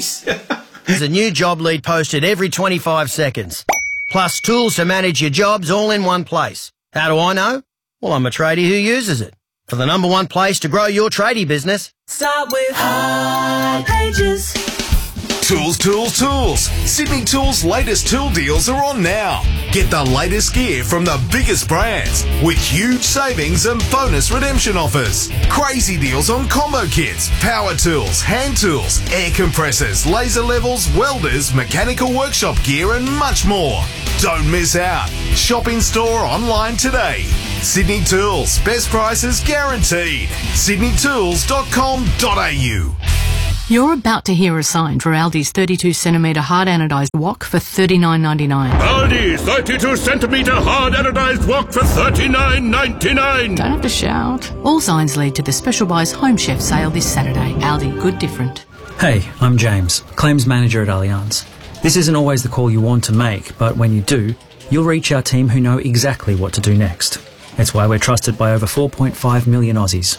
Jeez. There's a new job lead posted every 25 seconds. Plus tools to manage your jobs all in one place. How do I know? Well, I'm a tradie who uses it. For the #1 place to grow your tradie business, start with hipages. Tools, tools, tools. Sydney Tools' latest tool deals are on now. Get the latest gear from the biggest brands with huge savings and bonus redemption offers. Crazy deals on combo kits, power tools, hand tools, air compressors, laser levels, welders, mechanical workshop gear and much more. Don't miss out. Shop in store or online today. Sydney Tools. Best prices guaranteed. sydneytools.com.au. You're about to hear a sign for Aldi's 32cm hard anodised wok for $39.99. Aldi's 32cm hard anodised wok for $39.99. Don't have to shout. All signs lead to the Special Buys Home Chef sale this Saturday. Aldi, good different. Hey, I'm James, Claims Manager at Allianz. This isn't always the call you want to make, but when you do, you'll reach our team who know exactly what to do next. It's why we're trusted by over 4.5 million Aussies.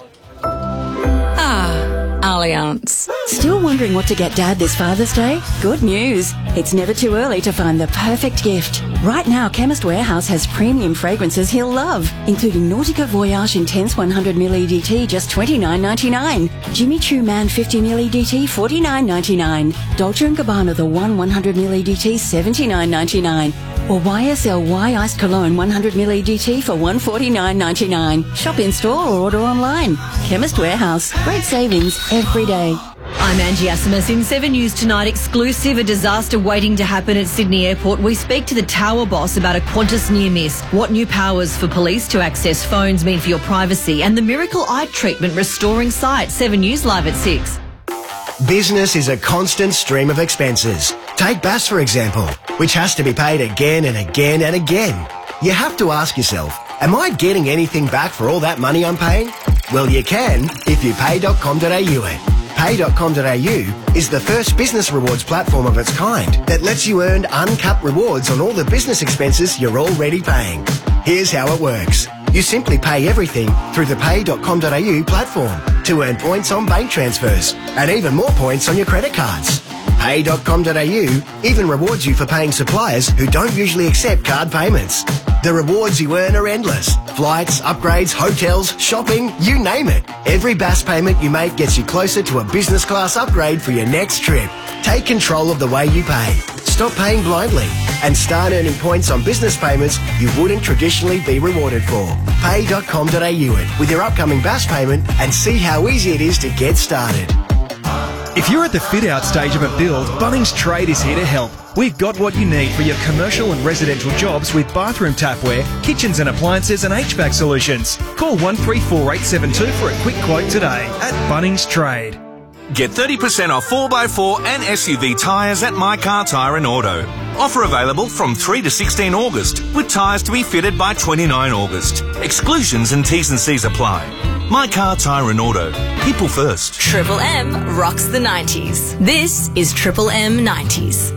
Allianz. Still wondering what to get Dad this Father's Day? Good news. It's never too early to find the perfect gift. Right now, Chemist Warehouse has premium fragrances he'll love, including Nautica Voyage Intense 100ml EDT, just $29.99. Jimmy Choo Man 50ml EDT, $49.99. Dolce & Gabbana The One 100ml EDT, $79.99. Or YSL Y Iced Cologne 100ml EDT for $149.99. Shop in store or order online. Chemist Warehouse. Great savings every day. I'm Angie Asimus. In 7 News Tonight, exclusive, a disaster waiting to happen at Sydney Airport. We speak to the tower boss about a Qantas near miss, what new powers for police to access phones mean for your privacy, and the miracle eye treatment restoring sight. 7 News live at 6. business is a constant stream of expenses. Take BAS, for example, which has to be paid again and again and again. You have to ask yourself, am I getting anything back for all that money I'm paying? Well, you can if you pay.com.au it. Pay.com.au is the first business rewards platform of its kind that lets you earn uncapped rewards on all the business expenses you're already paying. Here's how it works. You simply pay everything through the pay.com.au platform to earn points on bank transfers and even more points on your credit cards. Pay.com.au even rewards you for paying suppliers who don't usually accept card payments. The rewards you earn are endless. Flights, upgrades, hotels, shopping, you name it. Every BAS payment you make gets you closer to a business class upgrade for your next trip. Take control of the way you pay. Stop paying blindly and start earning points on business payments you wouldn't traditionally be rewarded for. Pay.com.au it with your upcoming BAS payment and see how easy it is to get started. If you're at the fit-out stage of a build, Bunnings Trade is here to help. We've got what you need for your commercial and residential jobs with bathroom tapware, kitchens and appliances and HVAC solutions. Call 134872 for a quick quote today at Bunnings Trade. Get 30% off 4x4 and SUV tyres at My Car Tyre and Auto. Offer available from 3 to 16 August, with tyres to be fitted by 29 August. Exclusions and T's and C's apply. My Car Tyre and Auto. People first. Triple M rocks the 90s. This is Triple M 90s.